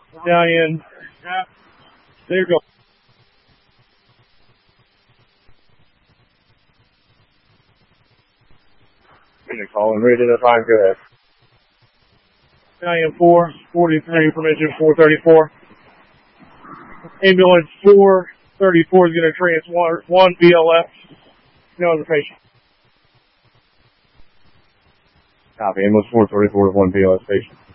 Medallion. There you go. Call and read it if I'm good. Medallion 443, permission 434. Ambulance 434 is going to transfer 1 BLF. No other patient. Copy. Ambulance 434 to 1 BLS patient.